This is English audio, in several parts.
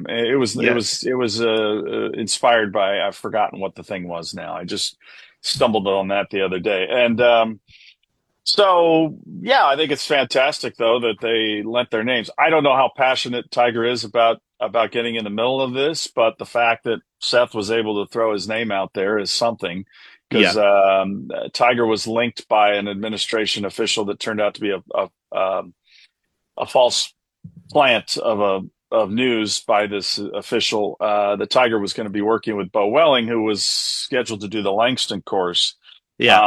name. Yeah, It was inspired by, I've forgotten what the thing was now. I just stumbled on that the other day. And so yeah, I think it's fantastic though that they lent their names. I don't know how passionate Tiger is about getting in the middle of this, but the fact that Seth was able to throw his name out there is something because yeah, Tiger was linked by an administration official that turned out to be a false plant of news by this official. The Tiger was going to be working with Bo Welling, who was scheduled to do the Langston course. yeah.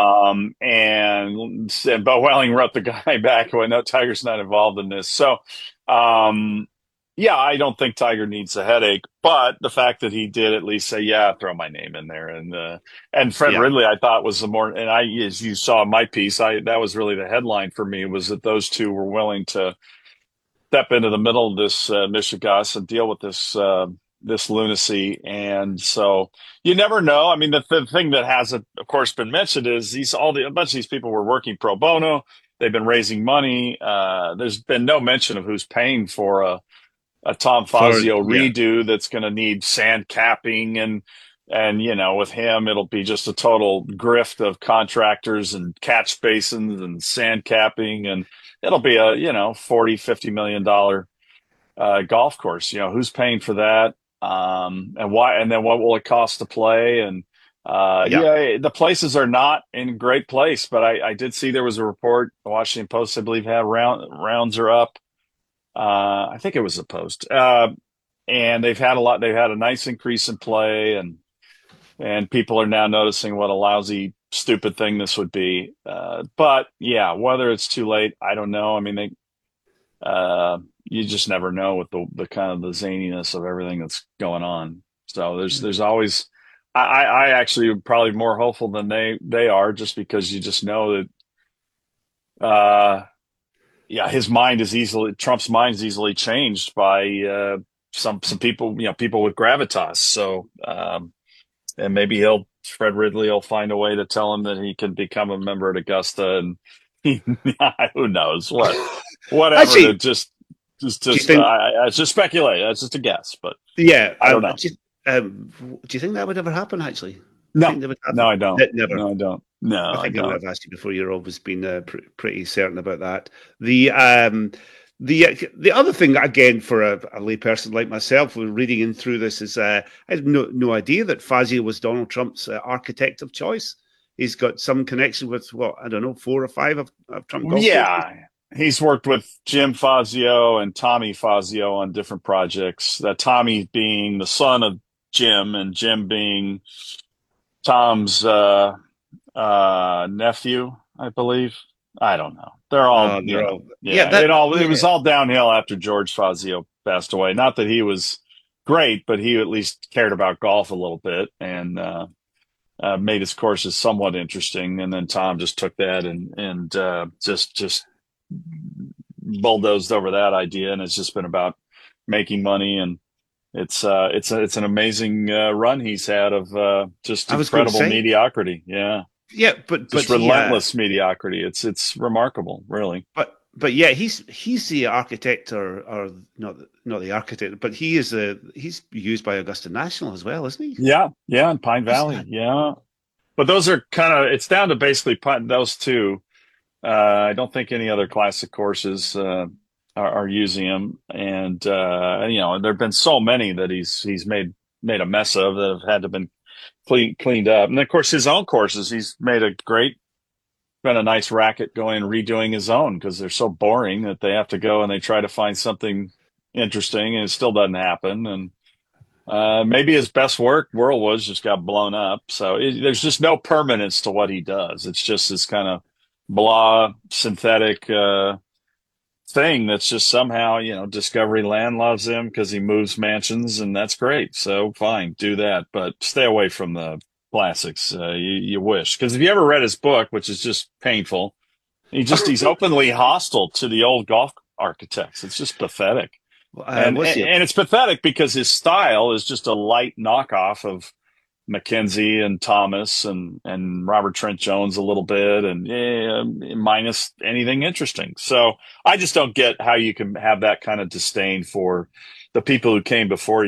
And Bo Welling wrote the guy back who, no, Tiger's not involved in this. So, um, yeah, I don't think Tiger needs a headache, but the fact that he did at least say, yeah, throw my name in there. And Fred Yeah. Ridley, I thought was the more, and as you saw in my piece, that was really the headline for me was that those two were willing to step into the middle of this Michigas and deal with this lunacy. And so you never know. I mean, the thing that hasn't, of course, been mentioned is a bunch of these people were working pro bono. They've been raising money. There's been no mention of who's paying for a Tom For Fazio yeah, redo that's going to need sand capping and with him it'll be just a total grift of contractors and catch basins and sand capping and it'll be a 40-50 million dollar golf course. Who's paying for that, and why, and then what will it cost to play? And yeah. yeah, the places are not in great place, but I did see there was a report, the Washington Post, I believe, had rounds are up. I think it was a Post. And they've had a nice increase in play, and people are now noticing what a lousy, stupid thing this would be. But yeah, whether it's too late, I don't know. I mean, you just never know with the kind of the zaniness of everything that's going on. So there's always, I actually am probably more hopeful than they are, just because you just know that, yeah, Trump's mind is easily changed by, some people, people with gravitas. So, and maybe Fred Ridley will find a way to tell him that he can become a member at Augusta, and who knows whatever to Actually, do you just think? I just speculate. That's just a guess, but Yeah. I don't know. Do you think that would ever happen? Actually, do you No, think that would no, happen? I don't. That never. No, I don't. No, I I think I might don't. have asked you before. You've always been pretty certain about that. The other thing, again, for a layperson like myself, who reading in through this, is I had no idea that Fazio was Donald Trump's architect of choice. He's got some connection with what, I don't know, four or five of Trump golf courses. Yeah, he's worked with Jim Fazio and Tommy Fazio on different projects. Tommy being the son of Jim, and Jim being Tom's nephew, I believe. I don't know. They're all, They're all, yeah, yeah. It yeah. was all downhill after George Fazio passed away. Not that he was great, but he at least cared about golf a little bit, and made his courses somewhat interesting. And then Tom just took that and just bulldozed over that idea, and it's just been about making money. And it's an amazing run he's had of just I was going to incredible say, mediocrity. Yeah, yeah, but just he, relentless mediocrity. It's remarkable, really. but yeah, he's the architect, or not the architect, but he's used by Augusta National as well, isn't he? Yeah, yeah, in Pine Who's Valley. that? Yeah, but those are kind of, it's down to basically those two. I don't think any other classic courses are using him, and there have been so many that he's made a mess of that have had to been cleaned up. And of course, his own courses, he's made been a nice racket going and redoing his own because they're so boring that they have to go and they try to find something interesting, and it still doesn't happen. And maybe his best work, Whirl Woods, just got blown up. So there's just no permanence to what he does. It's just this kind of blah, synthetic thing that's just somehow, Discovery Land loves him because he moves mansions, and that's great. So fine, do that, but stay away from the classics. You wish, because if you ever read his book, which is just painful, he's openly hostile to the old golf architects. It's just pathetic. And, What's and he? and it's pathetic because his style is just a light knockoff of Mackenzie and Thomas and Robert Trent Jones a little bit, and minus anything interesting. So I just don't get how you can have that kind of disdain for the people who came before